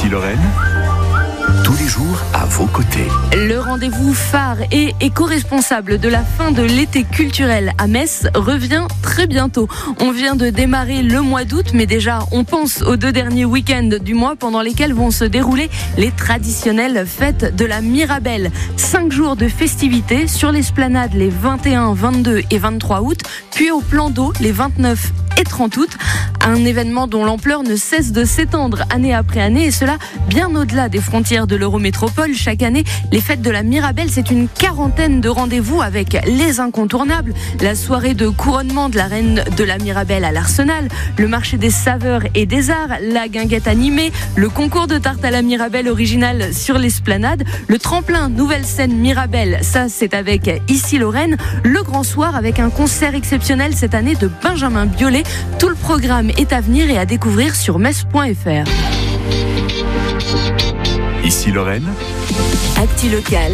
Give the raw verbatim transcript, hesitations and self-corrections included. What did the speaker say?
Lorraine, tous les jours à vos côtés. Le rendez-vous phare et éco-responsable de la fin de l'été culturel à Metz revient très bientôt. On vient de démarrer le mois d'août, mais déjà on pense aux deux derniers week-ends du mois pendant lesquels vont se dérouler les traditionnelles fêtes de la Mirabelle. Cinq jours de festivités sur l'esplanade les vingt et un, vingt-deux et vingt-trois août, puis au plan d'eau les vingt-neuf et trente août. Un événement dont l'ampleur ne cesse de s'étendre année après année, et cela bien au-delà des frontières de l'Eurométropole. Chaque année, les fêtes de la Mirabelle, c'est une quarantaine de rendez-vous avec les incontournables. La soirée de couronnement de la reine de la Mirabelle à l'Arsenal, le marché des saveurs et des arts, la guinguette animée, le concours de tarte à la Mirabelle originale sur l'esplanade, le tremplin Nouvelle Scène Mirabelle, ça c'est avec Ici Lorraine, le grand soir avec un concert exceptionnel cette année de Benjamin Biolay. Tout le programme est à venir et à découvrir sur metz point f r. Ici Lorraine, Acti Local.